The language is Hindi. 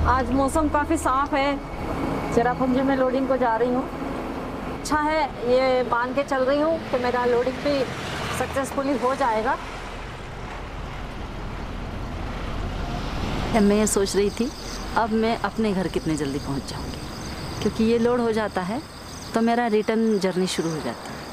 आज मौसम काफ़ी साफ है। चेरापूंजी में लोडिंग को जा रही हूँ। अच्छा है, ये मान के चल रही हूँ कि मेरा लोडिंग भी सक्सेसफुली हो जाएगा। मैं ये सोच रही थी अब मैं अपने घर कितने जल्दी पहुँच जाऊँगी, क्योंकि ये लोड हो जाता है तो मेरा रिटर्न जर्नी शुरू हो जाती है।